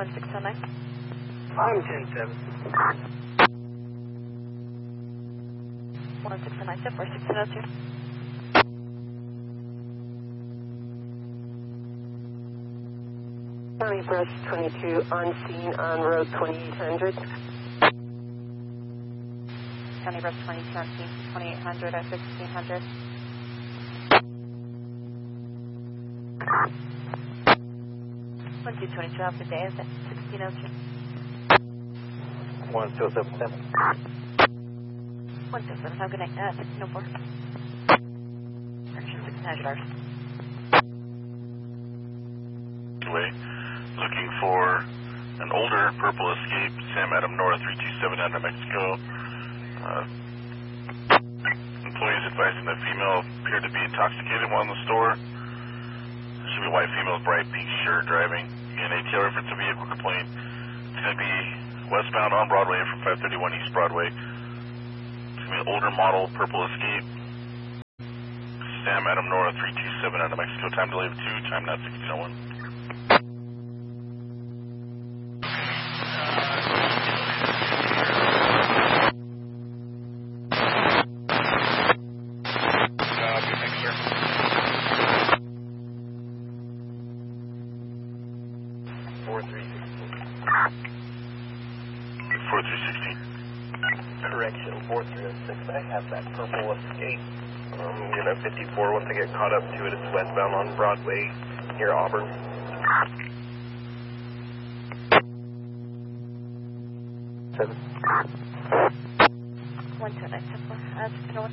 1609. I'm 10-7. 1609, step 1602. County Brush 22 on scene on road 2800. County Brush 22 on scene 2800 at 1600. One two 22, have a good day. Is it 1602? 1277. 127, have a good night. 1604. Direction 1600 hours. Way. Looking for an older purple Escape, Sam Adam Nora 327 out of Mexico. Employees advising the female appeared to be intoxicated while in the store. Should be white female, bright pink shirt driving. Again, ATL reference a vehicle complaint. It's going to be westbound on Broadway from 531 East Broadway. It's going to be an older model purple Escape. Sam Adam Nora 327 out of Mexico. Time delay of 2, time now 1601. Correction, 4306. I have that purple Escape. 54. Once I get caught up to it, it's westbound on Broadway near Auburn. Seven. 12974. 1601.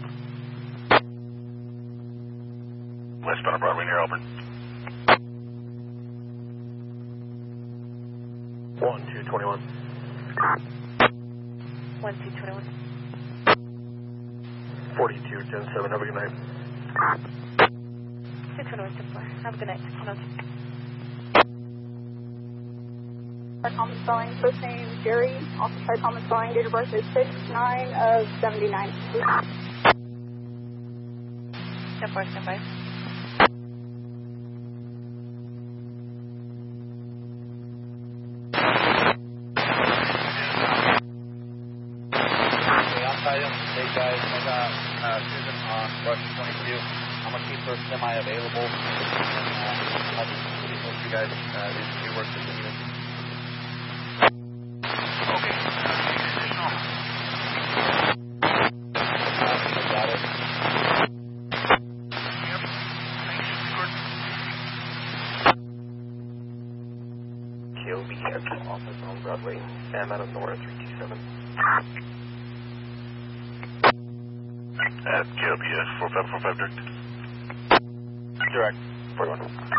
Westbound on Broadway near Auburn. 1221. 1221. 42, 10-7. Have a good night. 62174. Have a good night. 1602. Common spelling, first name Jerry. Also try common spelling, date of birth is 6/9/79. 10-4, stand by. Hey guys, I got Susan on Brush 22. I'm going to keep her semi-available. And I'll just hope you guys do work this evening. Okay. Got it. Yep. Thanks, Stuart. KOB office on Broadway. Sam out of Nora 327. At KLBS 4545 direct. Direct. 41.